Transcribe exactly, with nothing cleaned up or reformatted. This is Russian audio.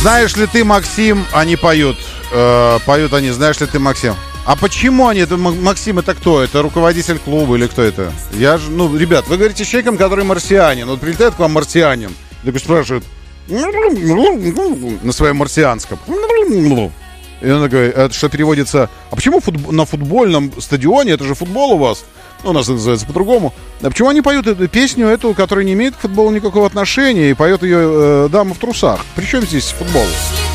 Знаешь ли ты, Максим, они поют. Э, поют они, знаешь ли ты, Максим? А почему они? Это Максим, это кто? Это руководитель клуба или кто это? Я же, ну, ребят, вы говорите с человеком, который марсианин. Вот прилетает к вам марсианин, такой спрашивает на своем марсианском. И он говорит, это что переводится, а почему футб- на футбольном стадионе, это же футбол у вас, ну, у нас это называется по-другому, а почему они поют эту песню, эту, которая не имеет к футболу никакого отношения, и поет ее э, дама в трусах? При чем здесь футбол?